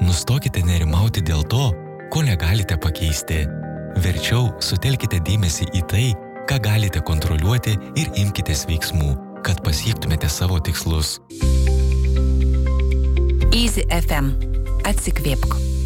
Nustokite nerimauti dėl to, ko negalite pakeisti. Verčiau sutelkite dėmesį į tai, ką galite kontroliuoti ir imkitės veiksmų, kad pasiektumėte savo tikslus. Easy FM. Atsikvėpk.